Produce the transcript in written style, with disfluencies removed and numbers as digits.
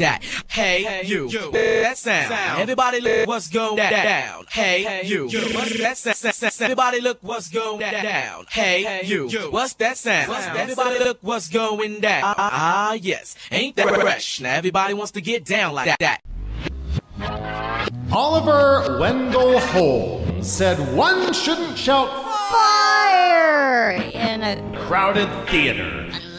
that. Hey, you, that sound. Everybody look what's going down. Hey, you, what's that sound? Everybody look what's going down. Hey, you, what's that sound? Everybody look what's going down. Yes, ain't that fresh? Now everybody wants to get down like that. Oliver Wendell Holmes said one shouldn't shout fire in a crowded theater.